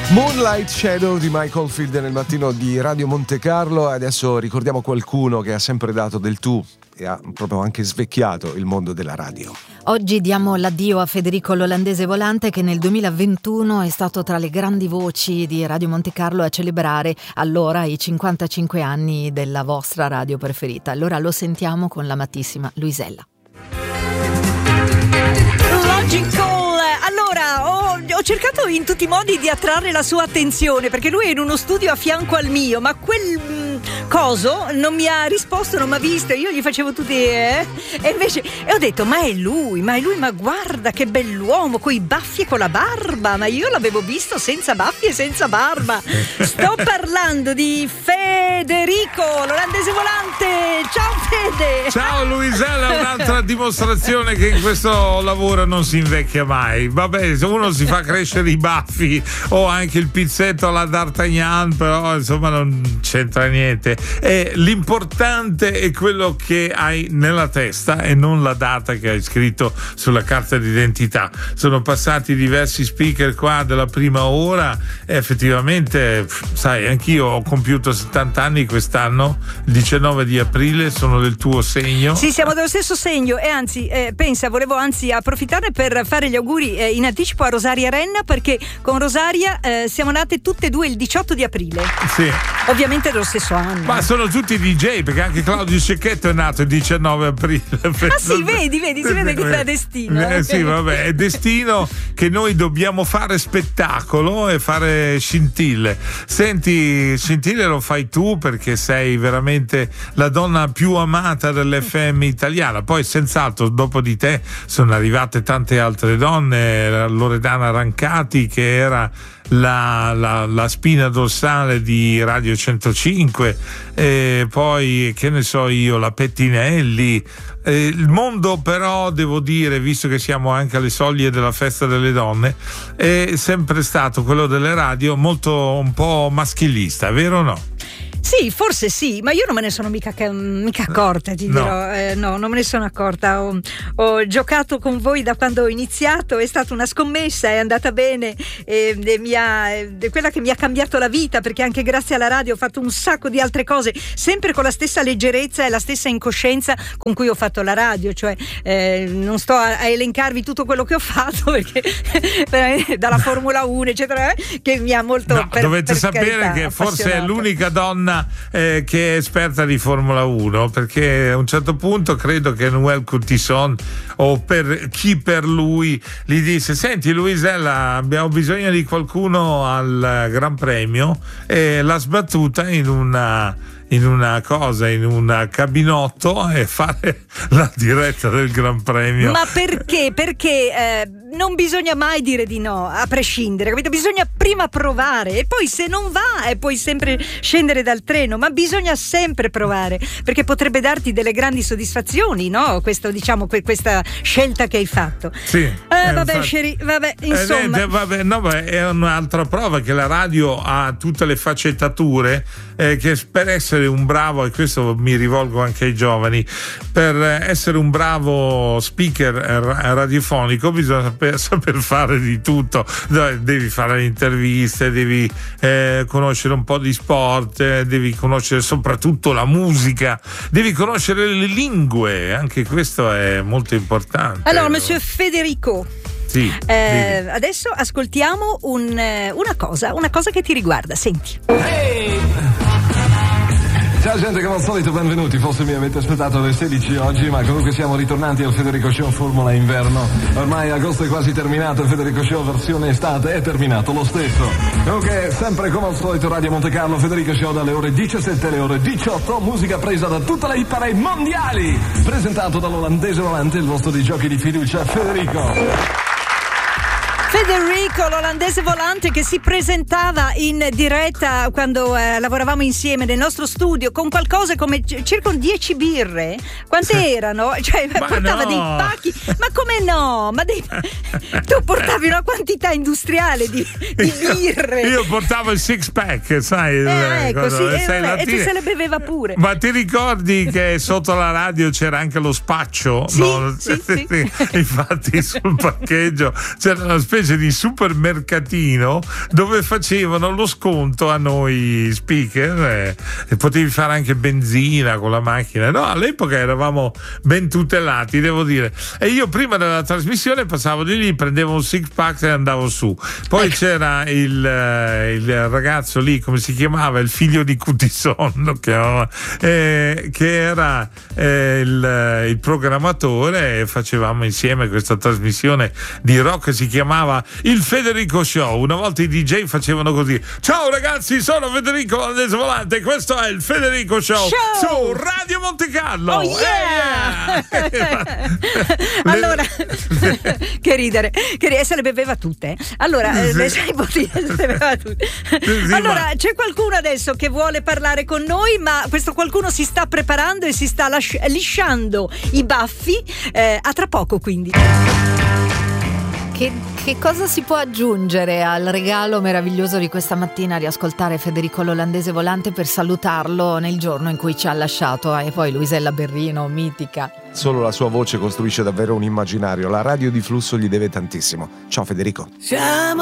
Moonlight Shadow di Michael Field nel mattino di Radio Monte Carlo. Adesso ricordiamo qualcuno che ha sempre dato del tu e ha proprio anche svecchiato il mondo della radio. Oggi diamo l'addio a Federico l'Olandese Volante, che nel 2021 è stato tra le grandi voci di Radio Monte Carlo a celebrare allora i 55 anni della vostra radio preferita. Allora lo sentiamo con l'amatissima Luisella. Logical. Allora, ho cercato in tutti i modi di attrarre la sua attenzione, perché lui è in uno studio a fianco al mio, ma quel coso non mi ha risposto, non mi ha visto. Io gli facevo tutti e invece ho detto ma è lui, ma guarda che bell'uomo, coi baffi e con la barba, ma io l'avevo visto senza baffi e senza barba. Sto parlando di Federico l'Olandese Volante. Ciao Fede. Ciao Luisella, un'altra dimostrazione che in questo lavoro non si invecchia mai. Vabbè, se uno si fa crescere i baffi o anche il pizzetto alla D'Artagnan, però insomma non c'entra niente. E l'importante è quello che hai nella testa e non la data che hai scritto sulla carta d'identità. Sono passati diversi speaker qua della prima ora e effettivamente, sai, anch'io ho compiuto 70 anni quest'anno, il 19 di aprile, sono del tuo segno. Sì, siamo dello stesso segno e anzi, pensa, volevo approfittare per fare gli auguri in anticipo a Rosaria Renna, perché con Rosaria siamo nate tutte e due il 18 di aprile. Sì. Ovviamente dello stesso anno. Ma sono tutti DJ, perché anche Claudio Cecchetto è nato il 19 aprile. Ah sì, vedi, si vede che è destino. Sì, vabbè, è destino che noi dobbiamo fare spettacolo e fare scintille. Senti, scintille lo fai tu perché sei veramente la donna più amata dell'FM italiana. Poi senz'altro dopo di te sono arrivate tante altre donne, Loredana Rancati che era la spina dorsale di Radio 105, e poi che ne so io, la Pettinelli. Il mondo però, devo dire, visto che siamo anche alle soglie della festa delle donne, è sempre stato, quello delle radio, molto un po' maschilista, vero o no? Sì, forse sì, ma io non me ne sono mica accorta, ti dirò. No, non me ne sono accorta. Ho giocato con voi da quando ho iniziato, è stata una scommessa, è andata bene, è quella che mi ha cambiato la vita, perché anche grazie alla radio ho fatto un sacco di altre cose, sempre con la stessa leggerezza e la stessa incoscienza con cui ho fatto la radio, cioè non sto a elencarvi tutto quello che ho fatto, perché dalla Formula 1 eccetera, che mi ha molto dovete sapere che forse è l'unica donna che è esperta di Formula 1, perché a un certo punto credo che Noël Coutisson o per chi per lui gli disse: senti Luisella, abbiamo bisogno di qualcuno al Gran Premio, e l'ha sbattuta in un cabinotto e fare la diretta del Gran Premio. Ma perché? Perché non bisogna mai dire di no, a prescindere, capito? Bisogna prima provare e poi se non va puoi sempre scendere dal treno, ma bisogna sempre provare, perché potrebbe darti delle grandi soddisfazioni, no? Questa scelta che hai fatto. Sì. Vabbè, Sherry, vabbè, insomma. È un'altra prova che la radio ha tutte le sfaccettature, che per essere un bravo, e questo mi rivolgo anche ai giovani, per essere un bravo speaker radiofonico bisogna saper fare di tutto. Devi fare le interviste, devi conoscere un po' di sport, devi conoscere soprattutto la musica, devi conoscere le lingue, anche questo è molto importante. Allora, Monsieur Federico, sì, adesso ascoltiamo una cosa che ti riguarda, senti. Hey! Ciao gente, come al solito benvenuti, forse mi avete aspettato alle 16 oggi, ma comunque siamo ritornati al Federico Show Formula Inverno. Ormai agosto è quasi terminato, il Federico Show versione estate è terminato lo stesso. Comunque, sempre come al solito Radio Monte Carlo, Federico Show dalle ore 17 alle ore 18, musica presa da tutte le hit parade mondiali, presentato dall'Olandese Volante, il vostro di giochi di fiducia, Federico l'Olandese Volante, che si presentava in diretta quando lavoravamo insieme nel nostro studio con qualcosa come circa 10 birre. Quante erano? Cioè, portava dei pacchi, ma come no? Tu portavi una quantità industriale di birre. Io portavo il six pack, sai? Ecco, sì, e tu se le beveva pure. Ma ti ricordi che sotto la radio c'era anche lo spaccio? Sì, no? Sì. Infatti sul parcheggio c'era una specie specie di supermercatino dove facevano lo sconto a noi speaker, e potevi fare anche benzina con la macchina. No, all'epoca eravamo ben tutelati, devo dire. E io prima della trasmissione passavo di lì, prendevo un six pack e andavo su. Poi c'era il ragazzo lì, come si chiamava, il figlio di Cutison, che era il programmatore, e facevamo insieme questa trasmissione di rock che si chiamava il Federico Show. Una volta i DJ facevano così: ciao ragazzi, sono Federico Olandese Volante e questo è il Federico Show su Radio Monte Carlo. Oh yeah! Allora che ridere, se le beveva tutte. Allora le sei bottiglie se le beveva tutte. Allora c'è qualcuno adesso che vuole parlare con noi, ma questo qualcuno si sta preparando e si sta lisciando i baffi. A tra poco, quindi. Che cosa si può aggiungere al regalo meraviglioso di questa mattina di ascoltare Federico l'Olandese Volante per salutarlo nel giorno in cui ci ha lasciato? E poi Luisella Berrino, mitica. Solo la sua voce costruisce davvero un immaginario. La radio di Flusso gli deve tantissimo. Ciao Federico.